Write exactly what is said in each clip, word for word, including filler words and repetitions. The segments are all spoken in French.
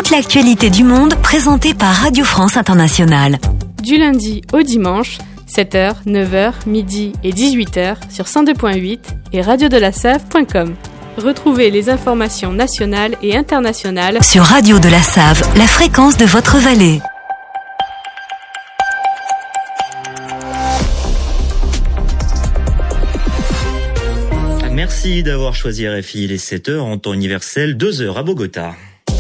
toute l'actualité du monde présentée par Radio France Internationale. Du lundi au dimanche, sept heures, neuf heures, midi et dix-huit heures sur cent deux point huit et radio de la save point com. Retrouvez les informations nationales et internationales sur Radio de la Save, la fréquence de votre vallée. Merci d'avoir choisi R F I, les sept heures en temps universel, deux heures à Bogota.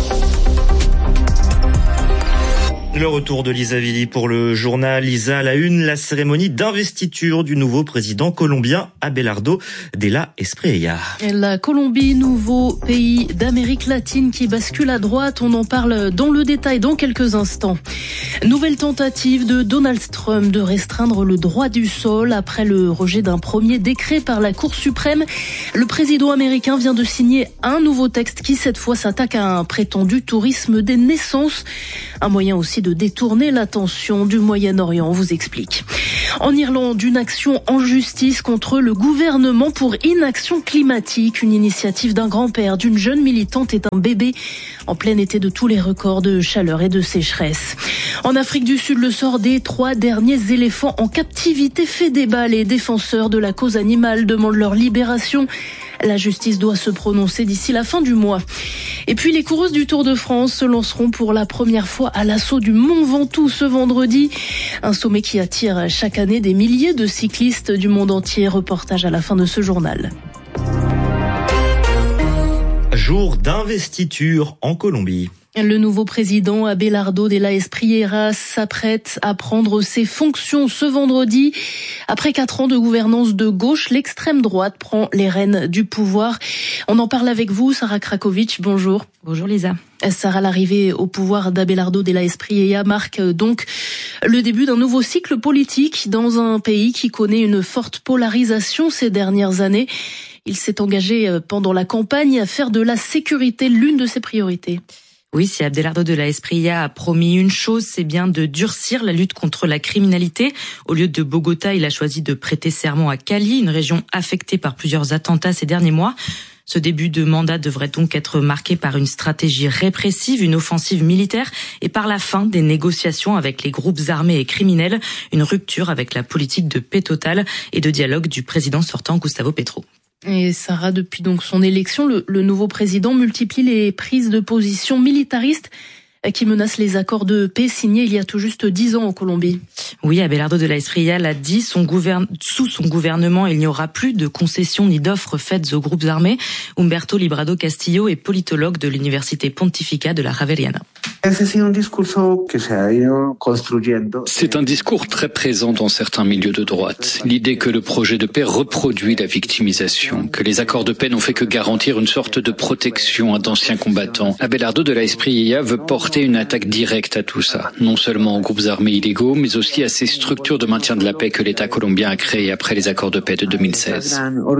Le retour de Lisa Villy pour le journal. Lisa, à la une, la cérémonie d'investiture du nouveau président colombien Abelardo de la Espriella. La Colombie, nouveau pays d'Amérique latine qui bascule à droite. On en parle dans le détail dans quelques instants. Nouvelle tentative de Donald Trump de restreindre le droit du sol après le rejet d'un premier décret par la Cour suprême. Le président américain vient de signer un nouveau texte qui cette fois s'attaque à un prétendu tourisme des naissances. Un moyen aussi de détourner l'attention du Moyen-Orient, on vous explique. En Irlande, une action en justice contre le gouvernement pour inaction climatique, une initiative d'un grand-père, d'une jeune militante et d'un bébé en plein été de tous les records de chaleur et de sécheresse. En Afrique du Sud, le sort des trois derniers éléphants en captivité fait débat. Les défenseurs de la cause animale demandent leur libération. La justice doit se prononcer d'ici la fin du mois. Et puis les coureuses du Tour de France se lanceront pour la première fois à l'assaut du Mont Ventoux ce vendredi. Un sommet qui attire chaque année des milliers de cyclistes du monde entier. Reportage à la fin de ce journal. Jour d'investiture en Colombie. Le nouveau président Abelardo de la Espriella s'apprête à prendre ses fonctions ce vendredi. Après quatre ans de gouvernance de gauche, l'extrême droite prend les rênes du pouvoir. On en parle avec vous, Sarah Krakovic. Bonjour. Bonjour Lisa. Sarah, l'arrivée au pouvoir d'Abelardo de la Espriella marque donc le début d'un nouveau cycle politique dans un pays qui connaît une forte polarisation ces dernières années. Il s'est engagé pendant la campagne à faire de la sécurité l'une de ses priorités. Oui, si Abelardo de la Espriella a promis une chose, c'est bien de durcir la lutte contre la criminalité. Au lieu de Bogota, il a choisi de prêter serment à Cali, une région affectée par plusieurs attentats ces derniers mois. Ce début de mandat devrait donc être marqué par une stratégie répressive, une offensive militaire et par la fin des négociations avec les groupes armés et criminels, une rupture avec la politique de paix totale et de dialogue du président sortant Gustavo Petro. Et Sarah, depuis donc son élection, le, le nouveau président multiplie les prises de position militaristes qui menacent les accords de paix signés il y a tout juste dix ans en Colombie. Oui, Abelardo de la Espriella l'a dit, son gouverne... sous son gouvernement, il n'y aura plus de concessions ni d'offres faites aux groupes armés. Humberto Librado Castillo est politologue de l'Université Pontificia de la Javeriana. C'est un discours très présent dans certains milieux de droite. L'idée que le projet de paix reproduit la victimisation, que les accords de paix n'ont fait que garantir une sorte de protection à d'anciens combattants. Abelardo de la Espriella veut porter une attaque directe à tout ça, non seulement aux groupes armés illégaux, mais aussi à ces structures de maintien de la paix que l'État colombien a créées après les accords de paix de deux mille seize.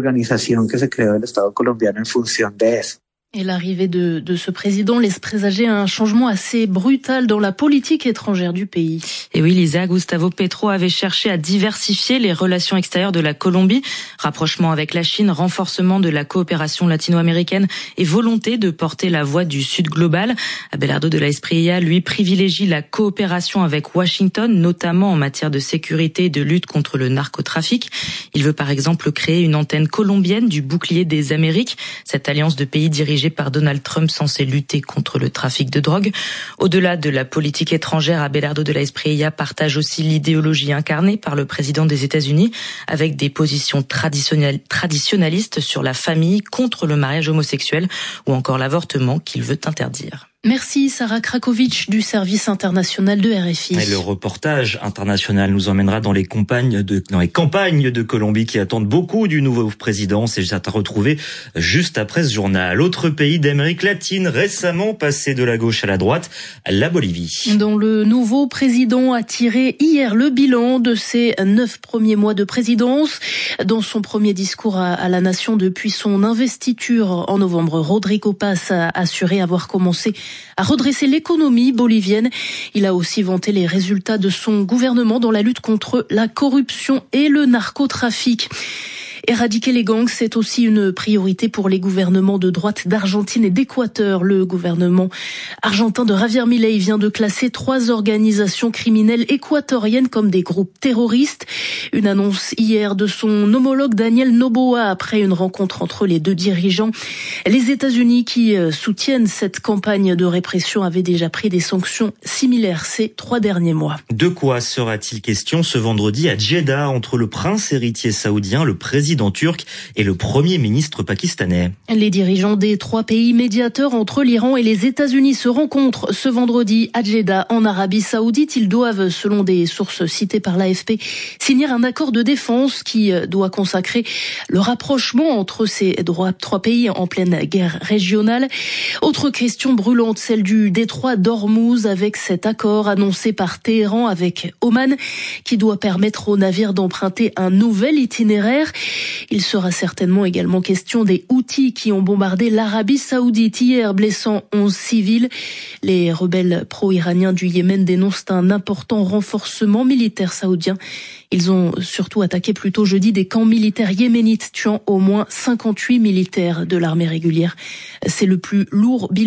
Et l'arrivée de, de ce président laisse présager un changement assez brutal dans la politique étrangère du pays. Et oui, Lisa, Gustavo Petro avait cherché à diversifier les relations extérieures de la Colombie. Rapprochement avec la Chine, renforcement de la coopération latino-américaine et volonté de porter la voix du Sud global. Abelardo de la Espriella, lui, privilégie la coopération avec Washington, notamment en matière de sécurité et de lutte contre le narcotrafic. Il veut par exemple créer une antenne colombienne du bouclier des Amériques, cette alliance de pays dirigée par Donald Trump censé lutter contre le trafic de drogue. Au-delà de la politique étrangère, Abelardo de la Espriella partage aussi l'idéologie incarnée par le président des États-Unis avec des positions traditionnelles, traditionnalistes sur la famille, contre le mariage homosexuel ou encore l'avortement qu'il veut interdire. Merci Sarah Krakovic du service international de R F I. Et le reportage international nous emmènera dans les campagnes de, dans les campagnes de Colombie qui attendent beaucoup du nouveau président. C'est à retrouver juste après ce journal. Autre pays d'Amérique latine récemment passé de la gauche à la droite, la Bolivie. Dont le nouveau président a tiré hier le bilan de ses neuf premiers mois de présidence. Dans son premier discours à, à la nation depuis son investiture en novembre, Rodrigo Paz a assuré avoir commencé à redresser l'économie bolivienne. Il a aussi vanté les résultats de son gouvernement dans la lutte contre la corruption et le narcotrafic. Éradiquer les gangs, c'est aussi une priorité pour les gouvernements de droite d'Argentine et d'Équateur. Le gouvernement argentin de Javier Milei vient de classer trois organisations criminelles équatoriennes comme des groupes terroristes. Une annonce hier de son homologue Daniel Noboa après une rencontre entre les deux dirigeants. Les États-Unis qui soutiennent cette campagne de répression avaient déjà pris des sanctions similaires ces trois derniers mois. De quoi sera-t-il question ce vendredi à Jeddah entre le prince héritier saoudien, le président turc et le premier ministre pakistanais? Les dirigeants des trois pays médiateurs entre l'Iran et les États-Unis se rencontrent ce vendredi à Jeddah en Arabie Saoudite. Ils doivent, selon des sources citées par l'A F P, signer un accord de défense qui doit consacrer le rapprochement entre ces trois pays en pleine guerre régionale. Autre question brûlante, celle du détroit d'Ormuz avec cet accord annoncé par Téhéran avec Oman qui doit permettre aux navires d'emprunter un nouvel itinéraire. Il sera certainement également question des Houthis qui ont bombardé l'Arabie Saoudite hier, blessant onze civils. Les rebelles pro-iraniens du Yémen dénoncent un important renforcement militaire saoudien. Ils ont surtout attaqué plus tôt jeudi des camps militaires yéménites, tuant au moins cinquante-huit militaires de l'armée régulière. C'est le plus lourd bilan